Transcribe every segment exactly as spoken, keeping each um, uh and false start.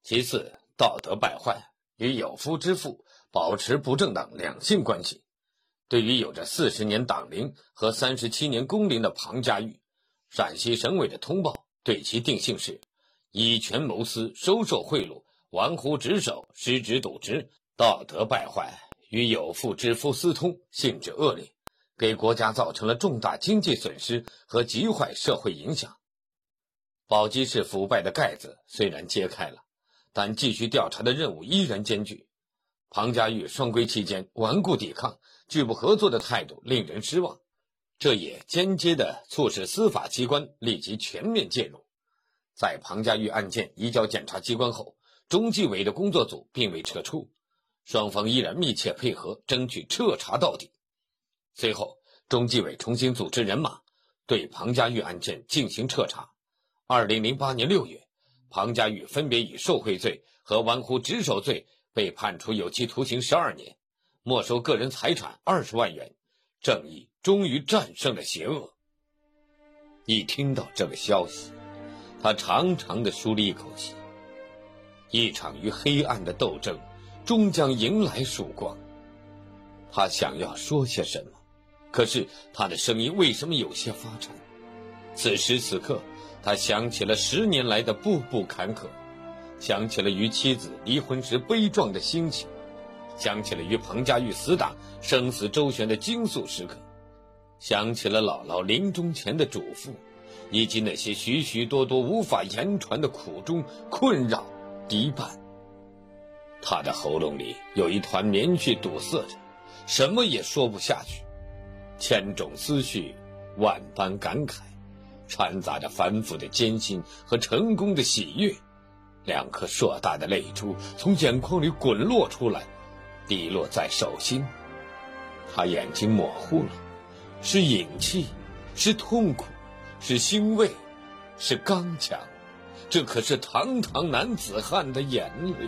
其次，道德败坏，与有夫之妇保持不正当两性关系。对于有着四十年党龄和三十七年工龄的庞家玉，陕西省委的通报对其定性是以权谋私、收受贿赂、玩忽职守、失职渎职，道德败坏，与有妇之夫私通，性质恶劣，给国家造成了重大经济损失和极坏社会影响。宝鸡市腐败的盖子虽然揭开了，但继续调查的任务依然艰巨。庞家玉双规期间顽固抵抗、拒不合作的态度令人失望，这也间接地促使司法机关立即全面介入。在庞家玉案件移交检察机关后，中纪委的工作组并未撤出，双方依然密切配合，争取彻查到底。随后，中纪委重新组织人马，对庞家玉案件进行彻查。二零零八年六月，庞家玉分别以受贿罪和玩忽职守罪被判处有期徒刑十二年，没收个人财产二十万元，正义终于战胜了邪恶。一听到这个消息，他长长地舒了一口气。一场与黑暗的斗争终将迎来曙光。他想要说些什么，可是他的声音为什么有些发颤？此时此刻，他想起了十年来的步步坎坷，想起了与妻子离婚时悲壮的心情，想起了与庞家玉死党生死周旋的惊悚时刻，想起了姥姥临终前的嘱咐，以及那些许许多多无法言传的苦衷、困扰、羁绊。他的喉咙里有一团棉絮堵塞着，什么也说不下去。千种思绪，万般感慨，掺杂着反复的艰辛和成功的喜悦。两颗硕大的泪珠从眼眶里滚落出来，滴落在手心。他眼睛模糊了，是隐气，是痛苦，是欣慰，是刚强。这可是堂堂男子汉的眼泪。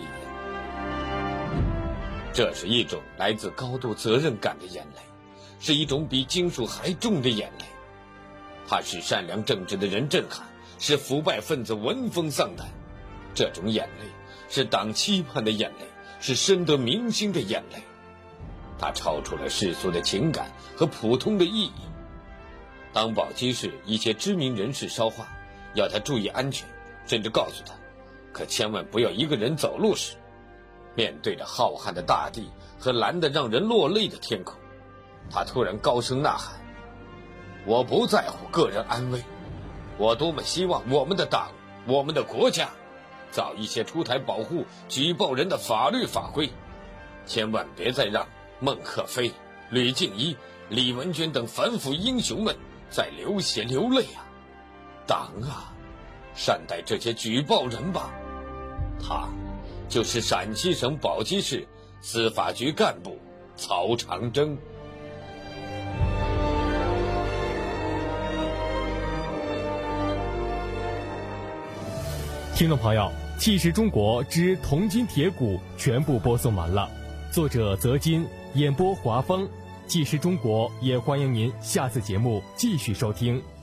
这是一种来自高度责任感的眼泪，是一种比金属还重的眼泪。它使善良正直的人震撼，使腐败分子闻风丧胆。这种眼泪是党期盼的眼泪，是深得民心的眼泪。它超出了世俗的情感和普通的意义。当宝鸡市一些知名人士捎话，要他注意安全，甚至告诉他可千万不要一个人走路时，面对着浩瀚的大地和蓝得让人落泪的天空，他突然高声呐喊：我不在乎个人安危，我多么希望我们的党、我们的国家早一些出台保护举报人的法律法规，千万别再让孟克飞、吕静一、李文娟等反腐英雄们再流血流泪啊！党啊，善待这些举报人吧。他就是陕西省宝鸡市司法局干部曹长征。 听众朋友，纪实中国之铜筋铁骨全部播送完了，作者泽金，演播华峰。纪实中国也欢迎您下次节目继续收听。